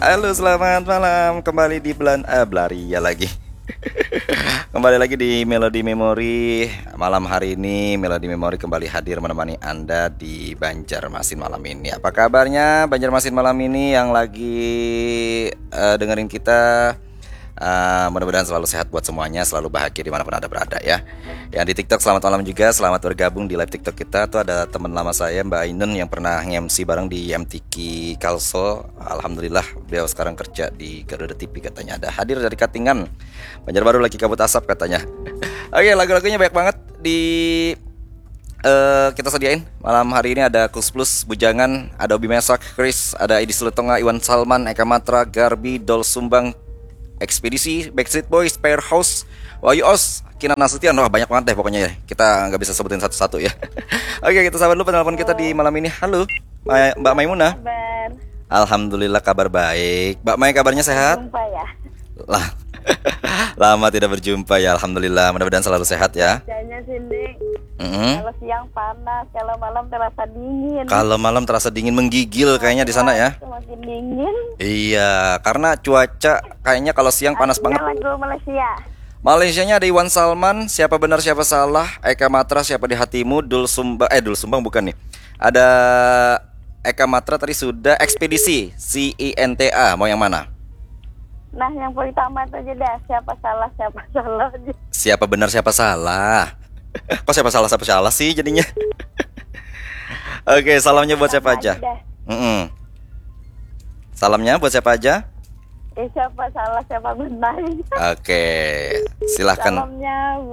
Halo, selamat malam. Kembali di Belaria lagi. Kembali lagi di Melodi Memori. Malam hari ini Melodi Memori kembali hadir menemani Anda di Banjarmasin malam ini. Apa kabarnya Banjarmasin malam ini yang lagi dengerin kita? Mudah-mudahan selalu sehat buat semuanya, selalu bahagia dimanapun Anda berada ya. Yang di TikTok selamat malam juga, selamat bergabung di live TikTok kita. Tuh ada teman lama saya Mbak Ainun yang pernah nge-MC bareng di MTQ Kalso. Alhamdulillah beliau sekarang kerja di Garuda TV katanya. Ada hadir dari Katingan, Banjarbaru lagi kabut asap katanya. Oke, lagu-lagunya banyak banget di kita sediain malam hari ini. Ada Kus Plus, Bujangan, ada Obi Mesak, Chris, ada Edi Seletonga, Iwan Salman, Eka Matra, Garbi, Dol Sumbang, Ekspedisi, Backstreet Boys, Firehouse, Wahyu Os, Kinan Nasution. Wah, banyak banget deh pokoknya ya. Kita nggak bisa sebutin satu-satu ya. Oke, kita sabar dulu penelpon kita di malam ini. Halo, Mbak Maimunah. Kabar. Alhamdulillah kabar baik. Mbak Mai kabarnya sehat? Jumpa ya. Lah, lama tidak berjumpa ya. Alhamdulillah, mudah-mudahan selalu sehat ya. Hujannya sini. Mm-hmm. Kalau siang panas, kalau malam terasa dingin. Kalau malam terasa dingin menggigil kayaknya di sana ya. Semakin dingin. Iya, karena cuaca kayaknya kalau siang panas banget. Lagu Malaysia. Malaysianya ada Iwan Salman, Siapa Benar Siapa Salah, Eka Matra, Siapa di Hatimu, Dul Sumbang bukan nih. Ada Eka Matra tadi sudah, Ekspedisi, CINTA, mau yang mana? Nah, yang pertama itu aja dah. Siapa salah aja. Siapa Benar Siapa Salah. Kok siapa salah sih jadinya? Oke, salamnya buat siapa aja? Salamnya buat siapa aja? Siapa salah siapa benar. Oke, silahkan. Salamnya